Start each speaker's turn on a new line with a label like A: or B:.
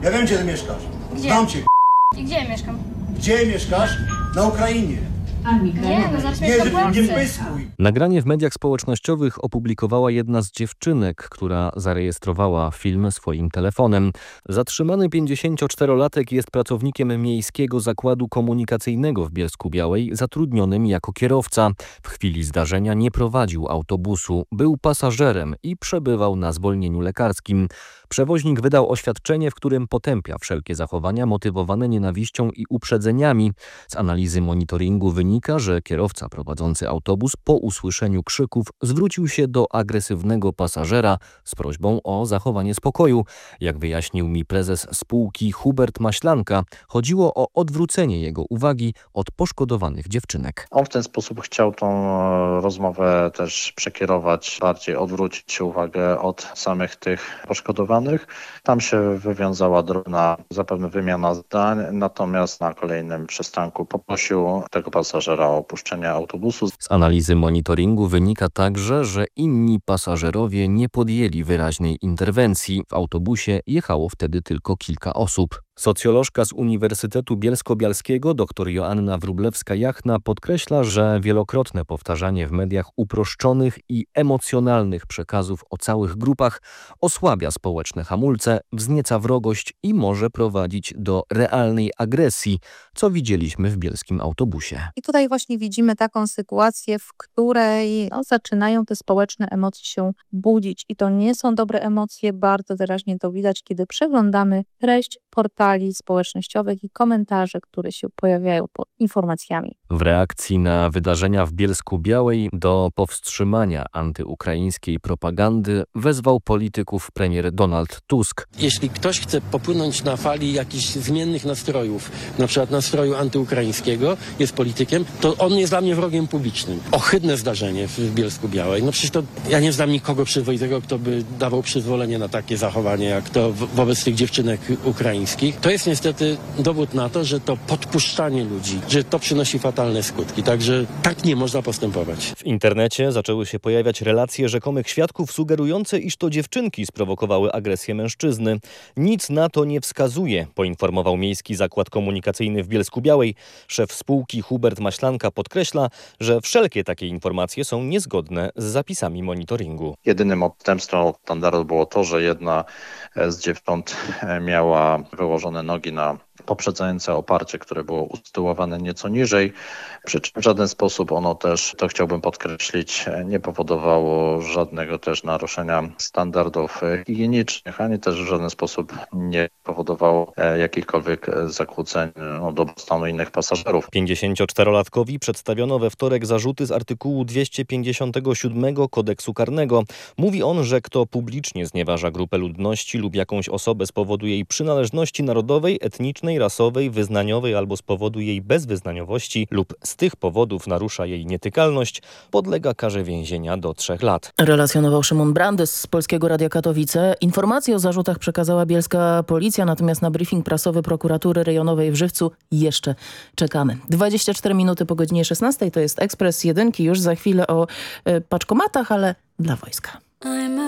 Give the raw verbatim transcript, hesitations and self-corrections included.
A: Ja wiem, gdzie ty mieszkasz.
B: Gdzie?
A: Znam cię.
B: I gdzie ja mieszkam?
A: Gdzie mieszkasz? Na Ukrainie.
B: Nie, no zaraz
A: Nie,
B: mieszkam w
A: nie, nie
B: Polsce.
A: pyskuj.
C: Nagranie w mediach społecznościowych opublikowała jedna z dziewczynek, która zarejestrowała film swoim telefonem. Zatrzymany pięćdziesięcioczterolatek jest pracownikiem Miejskiego Zakładu Komunikacyjnego w Bielsku-Białej, zatrudnionym jako kierowca. W chwili zdarzenia nie prowadził autobusu, był pasażerem i przebywał na zwolnieniu lekarskim. Przewoźnik wydał oświadczenie, w którym potępia wszelkie zachowania motywowane nienawiścią i uprzedzeniami. Z analizy monitoringu wynika, że kierowca prowadzący autobus po usłyszeniu krzyków zwrócił się do agresywnego pasażera z prośbą o zachowanie spokoju. Jak wyjaśnił mi prezes spółki Hubert Maślanka, chodziło o odwrócenie jego uwagi od poszkodowanych dziewczynek.
D: On w ten sposób chciał tą rozmowę też przekierować, bardziej odwrócić uwagę od samych tych poszkodowanych. Tam się wywiązała drobna zapewne wymiana zdań, natomiast na kolejnym przystanku poprosił tego pasażera o opuszczenie autobusu.
C: Z analizy monitoringu wynika także, że inni pasażerowie nie podjęli wyraźnej interwencji. W autobusie jechało wtedy tylko kilka osób. Socjolożka z Uniwersytetu Bielsko-Bialskiego dr Joanna Wróblewska-Jachna podkreśla, że wielokrotne powtarzanie w mediach uproszczonych i emocjonalnych przekazów o całych grupach osłabia społeczne hamulce, wznieca wrogość i może prowadzić do realnej agresji, co widzieliśmy w bielskim autobusie.
E: I tutaj właśnie widzimy taką sytuację, w której no, zaczynają te społeczne emocje się budzić i to nie są dobre emocje, bardzo wyraźnie to widać, kiedy przeglądamy treść portali społecznościowych i komentarze, które się pojawiają pod informacjami.
C: W reakcji na wydarzenia w Bielsku-Białej do powstrzymania antyukraińskiej propagandy wezwał polityków premier Donald Tusk.
F: Jeśli ktoś chce popłynąć na fali jakichś zmiennych nastrojów, na przykład nastroju antyukraińskiego, jest politykiem, to on jest dla mnie wrogiem publicznym. Ohydne zdarzenie w Bielsku-Białej. No przecież to ja nie znam nikogo przyzwoitego, kto by dawał przyzwolenie na takie zachowanie, jak to wo- wobec tych dziewczynek ukraińskich. To jest niestety dowód na to, że to podpuszczanie ludzi, że to przynosi fatalne skutki. Także tak nie można postępować.
C: W internecie zaczęły się pojawiać relacje rzekomych świadków sugerujące, iż to dziewczynki sprowokowały agresję mężczyzny. Nic na to nie wskazuje, poinformował Miejski Zakład Komunikacyjny w Bielsku-Białej. Szef spółki Hubert Maślanka podkreśla, że wszelkie takie informacje są niezgodne z zapisami monitoringu.
D: Jedynym odstępstwem od standardu było to, że jedna z dziewcząt miała wyłożone nogi na poprzedzające oparcie, które było usytuowane nieco niżej, przy czym w żaden sposób ono też, to chciałbym podkreślić, nie powodowało żadnego też naruszenia standardów higienicznych, ani też w żaden sposób nie powodowało jakichkolwiek zakłóceń no, dobrostanu innych pasażerów.
C: pięćdziesięcioczterolatkowi przedstawiono we wtorek zarzuty z artykułu dwieście pięćdziesiątego siódmego Kodeksu Karnego. Mówi on, że kto publicznie znieważa grupę ludności lub jakąś osobę z powodu jej przynależności narodowej, etnicznej, rasowej, wyznaniowej albo z powodu jej bezwyznaniowości lub z tych powodów narusza jej nietykalność, podlega karze więzienia do trzech lat.
G: Relacjonował Szymon Brandes z Polskiego Radia Katowice. Informacje o zarzutach przekazała bielska policja, natomiast na briefing prasowy prokuratury rejonowej w Żywcu jeszcze czekamy. dwadzieścia cztery minuty po godzinie szesnastej to jest Ekspres Jedynki. Już za chwilę o y, paczkomatach, ale dla wojska.